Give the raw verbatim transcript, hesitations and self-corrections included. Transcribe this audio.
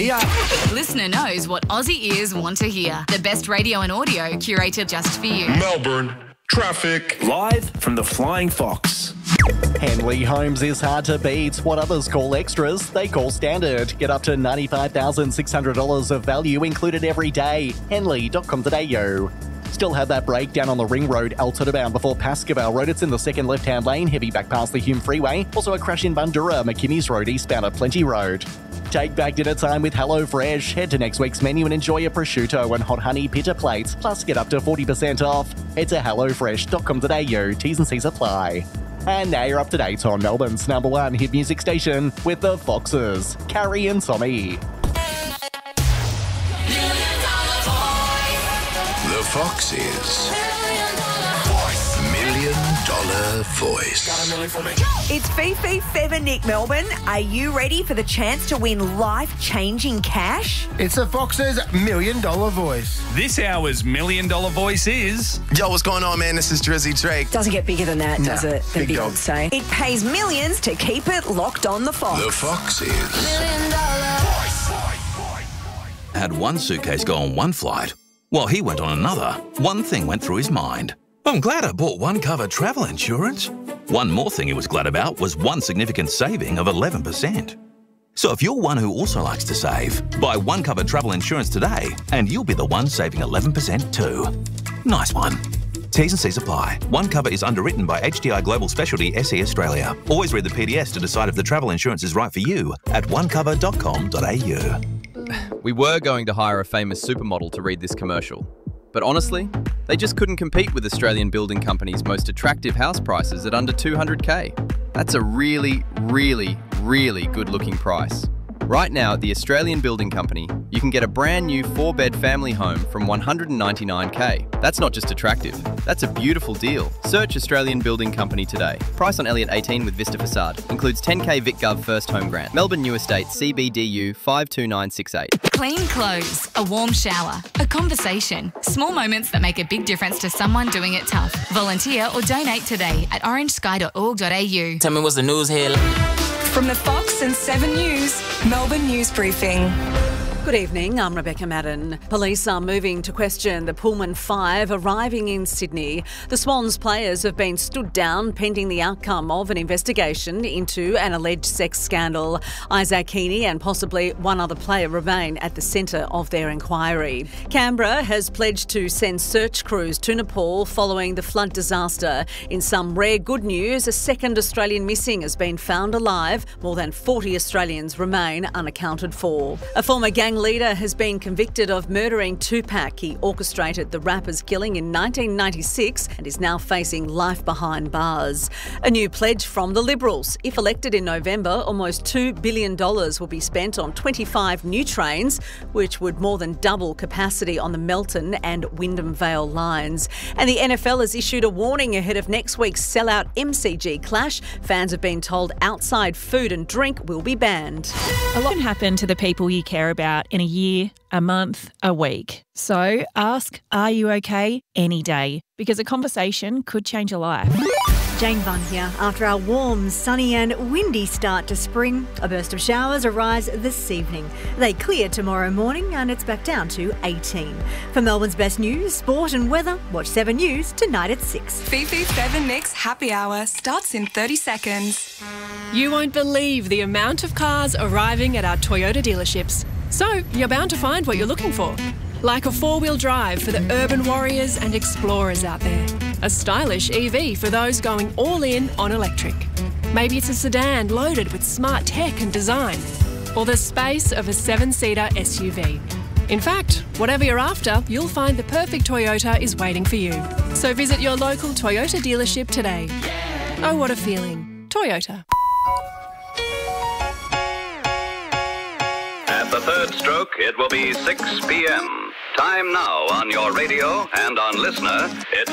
here. Listener knows what Aussie ears want to hear. The best radio and audio curated just for you. Melbourne traffic. Live from the Flying Fox. Henley Homes is hard to beat. What others call extras, they call standard. Get up to ninety-five thousand six hundred dollars of value included every day. henley dot com dot a u. Still have that breakdown on the Ring Road, Altoona bound before Pascoval Road. It's in the second left-hand lane, heavy back past the Hume Freeway. Also a crash in Bundoora, McKinney's Road, eastbound at Plenty Road. Take back dinner time with HelloFresh. Head to next week's menu and enjoy a prosciutto and hot honey pita plates. Plus, get up to forty percent off. Head to hello fresh dot com dot a u. T's and C's apply. And now you're up to date on Melbourne's number one hit music station with the Foxes, Carrie and Tommy. The Foxes. Million Dollar Voice. It's Fifi Feathernick, Melbourne. Are you ready for the chance to win life-changing cash? It's the Fox's Million Dollar Voice. This hour's Million Dollar Voice is... Yo, what's going on, man? This is Drizzy Drake. Doesn't get bigger than that, does Nah, it? Than big dog. Beyonce. It pays millions to keep it locked on the Fox. The Foxes. Had one suitcase go on one flight. While he went on another, one thing went through his mind. I'm glad I bought one cover travel insurance. One more thing he was glad about was one significant saving of eleven percent. So if you're one who also likes to save, buy one cover travel insurance today and you'll be the one saving eleven percent too. Nice one. T's and C's apply. One cover is underwritten by H D I Global Specialty S E Australia. Always read the P D S to decide if the travel insurance is right for you at one cover dot com dot a u. We were going to hire a famous supermodel to read this commercial. But honestly, they just couldn't compete with Australian building companies' most attractive house prices at under two hundred K. That's a really, really, really good-looking price. Right now at the Australian Building Company, you can get a brand new four-bed family home from one hundred ninety-nine K. That's not just attractive, that's a beautiful deal. Search Australian Building Company today. Price on Elliott eighteen with Vista Facade. Includes ten K VicGov First Home Grant. Melbourne New Estate C B D U five two nine six eight. Clean clothes, a warm shower, a conversation. Small moments that make a big difference to someone doing it tough. Volunteer or donate today at orange sky dot org dot a u. Tell me what's the news here. From the Fox and Seven News, Melbourne News Briefing. Good evening, I'm Rebecca Madden. Police are moving to question the Pullman five arriving in Sydney. The Swans players have been stood down pending the outcome of an investigation into an alleged sex scandal. Isaac Heaney and possibly one other player remain at the centre of their inquiry. Canberra has pledged to send search crews to Nepal following the flood disaster. In some rare good news, a second Australian missing has been found alive. More than forty Australians remain unaccounted for. A former gang leader has been convicted of murdering Tupac. He orchestrated the rapper's killing in nineteen ninety-six and is now facing life behind bars. A new pledge from the Liberals. If elected in November, almost two billion dollars will be spent on twenty-five new trains, which would more than double capacity on the Melton and Wyndham Vale lines. And the N F L has issued a warning ahead of next week's sellout M C G clash. Fans have been told outside food and drink will be banned. A lot can happen to the people you care about in a year, a month, a week. So ask, are you okay, any day, because a conversation could change a life. Jane Bunn here. After our warm, sunny and windy start to spring, a burst of showers arise this evening. They clear tomorrow morning and it's back down to eighteen. For Melbourne's best news, sport and weather, watch seven News tonight at six. Fifi Feathernick's Happy Hour starts in thirty seconds. You won't believe the amount of cars arriving at our Toyota dealerships. So you're bound to find what you're looking for. Like a four-wheel drive for the urban warriors and explorers out there. A stylish E V for those going all in on electric. Maybe it's a sedan loaded with smart tech and design. Or the space of a seven-seater S U V. In fact, whatever you're after, you'll find the perfect Toyota is waiting for you. So visit your local Toyota dealership today. Oh, what a feeling. Toyota. At the third stroke, it will be six p m Time now on your radio and on Listener, it's